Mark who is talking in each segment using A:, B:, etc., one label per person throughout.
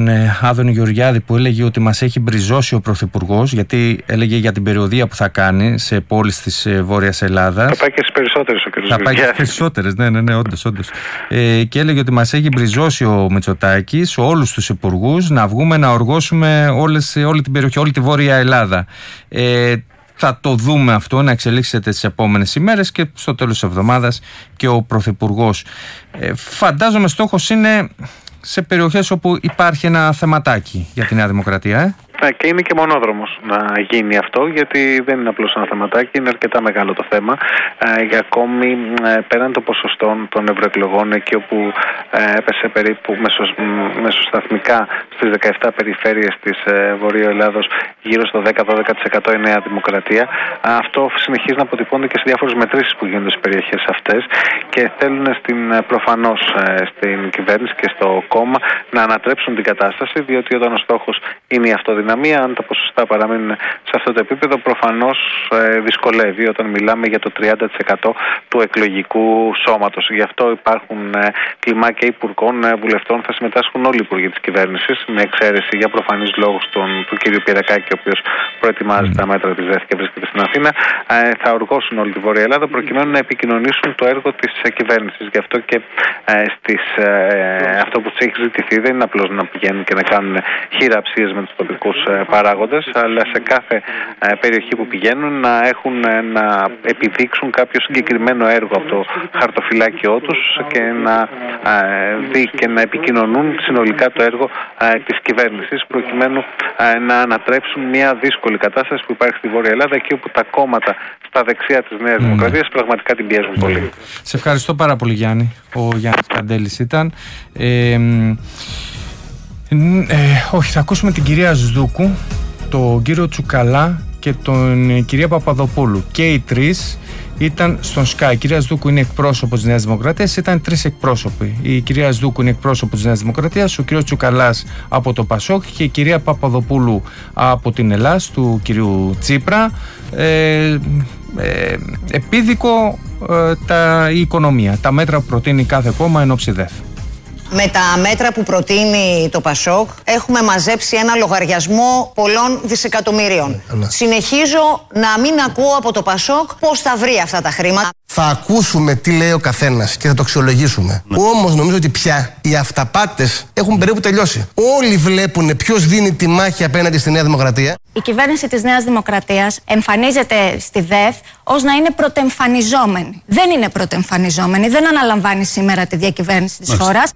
A: τον Άδωνη Γεωργιάδη που έλεγε ότι μας έχει μπριζώσει ο Πρωθυπουργός, γιατί έλεγε για την περιοδεία που θα κάνει σε πόλεις της Βόρειας Ελλάδας.
B: Θα πάει και στις περισσότερες ο κ.
A: Θα πάει και στις περισσότερες, ναι, όντως. Και έλεγε ότι μας έχει μπριζώσει ο Μητσοτάκης, όλους τους υπουργούς, να βγούμε να οργώσουμε όλη την περιοχή, όλη τη Βόρεια Ελλάδα. Θα το δούμε αυτό να εξελίξεται τις επόμενες ημέρες και στο τέλος της εβδομάδας και ο Πρωθυπουργός. Φαντάζομαι στόχος είναι σε περιοχές όπου υπάρχει ένα θεματάκι για τη Νέα Δημοκρατία.
B: Ναι, και είναι και μονόδρομος να γίνει αυτό, γιατί δεν είναι απλώς ένα θεματάκι, είναι αρκετά μεγάλο το θέμα. Για ακόμη πέραν των ποσοστών των ευρωεκλογών, εκεί όπου έπεσε περίπου μεσοσταθμικά στις 17 περιφέρειες της Βορείου Ελλάδος γύρω στο 10-12% η Νέα Δημοκρατία, αυτό συνεχίζει να αποτυπώνεται και σε διάφορες μετρήσεις που γίνονται στις περιοχές αυτές και θέλουν προφανώς στην κυβέρνηση και στο κόμμα να ανατρέψουν την κατάσταση, διότι όταν ο στόχος είναι η αυτοδυναμία, αν τα ποσοστά παραμείνουν σε αυτό το επίπεδο, προφανώς δυσκολεύει όταν μιλάμε για το 30% του εκλογικού σώματος. Γι' αυτό υπάρχουν κλιμάκια υπουργών, βουλευτών, θα συμμετάσχουν όλοι οι υπουργοί της κυβέρνησης, με εξαίρεση για προφανείς λόγους του κ. Πιερακάκη, ο οποίος προετοιμάζει τα μέτρα της ΔΕΘ και βρίσκεται στην Αθήνα. Θα οργώσουν όλη τη Βόρεια Ελλάδα προκειμένου να επικοινωνήσουν το έργο της κυβέρνησης. Γι' αυτό και αυτό που τους έχει ζητηθεί δεν είναι απλώς να πηγαίνουν και να κάνουν χειραψίες με τους τοπικούς παράγοντες, αλλά σε κάθε περιοχή που πηγαίνουν να επιδείξουν κάποιο συγκεκριμένο έργο από το χαρτοφυλάκιό τους και να επικοινωνούν συνολικά το έργο της κυβέρνησης, προκειμένου να ανατρέψουν μια δύσκολη κατάσταση που υπάρχει στη Βόρεια Ελλάδα, εκεί όπου τα κόμματα στα δεξιά της Νέας Δημοκρατίας πραγματικά την πιέζουν πολύ.
A: Σε ευχαριστώ πάρα πολύ, Γιάννη. Ο Γιάννης Καντέλης ήταν. Όχι, θα ακούσουμε την κυρία Σδούκου, τον κύριο Τσουκαλά και τον κυρία Παπαδοπούλου. Και οι τρεις ήταν στον ΣΚΑ. Η κυρία Σδούκου είναι εκπρόσωπος της Νέας Δημοκρατίας. Ήταν τρεις εκπρόσωποι. Η κυρία Σδούκου είναι εκπρόσωπος της Νέας Δημοκρατίας, ο κύριος Τσουκαλάς από το ΠΑΣΟΚ και η κυρία Παπαδοπούλου από την Ελλάς, του κυρίου Τσίπρα. Επίδικο η οικονομία. Τα μέτρα που προτείνει κάθε κόμμα εν ώψη ΔΕΘ.
C: Με τα μέτρα που προτείνει το ΠΑΣΟΚ έχουμε μαζέψει ένα λογαριασμό πολλών δισεκατομμυρίων. Συνεχίζω να μην ακούω από το ΠΑΣΟΚ πώς θα βρει αυτά τα χρήματα.
D: Θα ακούσουμε τι λέει ο καθένας και θα το αξιολογήσουμε. Όμως νομίζω ότι πια οι αυταπάτες έχουν περίπου τελειώσει. Όλοι βλέπουν ποιος δίνει τη μάχη απέναντι στη Νέα Δημοκρατία.
E: Η κυβέρνηση της Νέας Δημοκρατίας εμφανίζεται στη ΔΕΘ ως να είναι πρωτεμφανιζόμενη. Δεν είναι πρωτεμφανιζόμενη, δεν αναλαμβάνει σήμερα τη διακυβέρνηση της χώρας.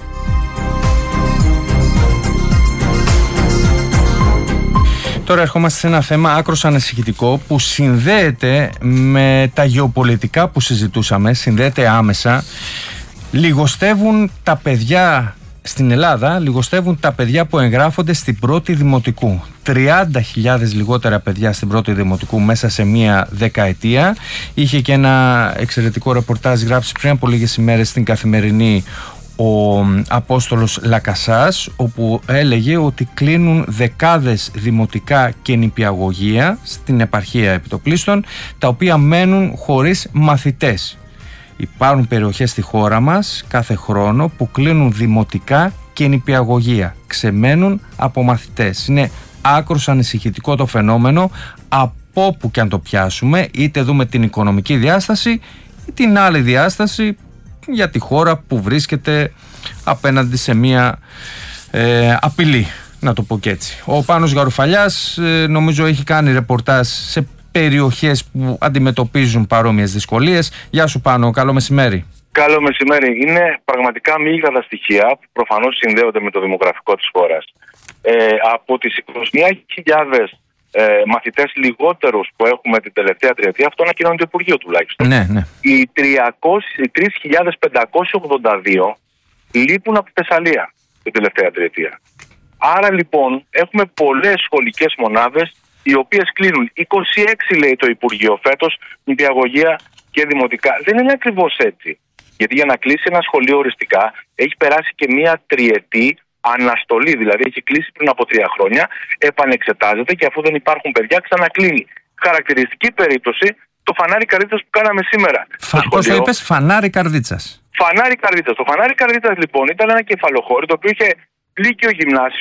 A: Τώρα ερχόμαστε σε ένα θέμα άκρως ανησυχητικό που συνδέεται με τα γεωπολιτικά που συζητούσαμε, συνδέεται άμεσα. Λιγοστεύουν τα παιδιά στην Ελλάδα, λιγοστεύουν τα παιδιά που εγγράφονται στην πρώτη δημοτικού. 30.000 λιγότερα παιδιά στην πρώτη δημοτικού μέσα σε μία δεκαετία. Είχε και ένα εξαιρετικό ρεπορτάζ γράψει πριν από λίγες ημέρες στην Καθημερινή ο Απόστολος Λακασάς, όπου έλεγε ότι κλείνουν δεκάδες δημοτικά και νηπιαγωγεία στην επαρχία επιτοπλίστων, τα οποία μένουν χωρίς μαθητές. Υπάρχουν περιοχές στη χώρα μας κάθε χρόνο που κλείνουν δημοτικά και νηπιαγωγεία, ξεμένουν από μαθητές. Είναι άκρως ανησυχητικό το φαινόμενο, από όπου και αν το πιάσουμε, είτε δούμε την οικονομική διάσταση ή την άλλη διάσταση για τη χώρα που βρίσκεται απέναντι σε μια απειλή, να το πω και έτσι. Ο Πάνος Γαρουφαλιάς νομίζω έχει κάνει ρεπορτάζ σε περιοχές που αντιμετωπίζουν παρόμοιες δυσκολίες. Γεια σου Πάνο, καλό μεσημέρι.
F: Καλό μεσημέρι. Είναι πραγματικά μείγα τα στοιχεία που προφανώς συνδέονται με το δημογραφικό της χώρας. Από τις 21.000 μαθητές λιγότερους που έχουμε την τελευταία τριετία, αυτό ανακοινώνει το Υπουργείο τουλάχιστον.
A: Ναι.
F: Οι 3.582 λείπουν από τη Θεσσαλία την τελευταία τριετία. Άρα λοιπόν έχουμε πολλές σχολικές μονάδες οι οποίες κλείνουν. 26 λέει το Υπουργείο φέτος, νηπιαγωγεία και δημοτικά. Δεν είναι ακριβώς έτσι. Γιατί για να κλείσει ένα σχολείο οριστικά έχει περάσει και μία τριετή αναστολή, δηλαδή έχει κλείσει πριν από 3 χρόνια, επανεξετάζεται και αφού δεν υπάρχουν παιδιά ξανακλίνει. Χαρακτηριστική περίπτωση το φανάρι Καρδίτσας που κάναμε σήμερα.
A: Πώς το είπες, φανάρι Καρδίτσας?
F: Φανάρι Καρδίτσας. Το φανάρι Καρδίτσας λοιπόν ήταν ένα κεφαλοχώρι το οποίο είχε λύκειο γυμνάσιο.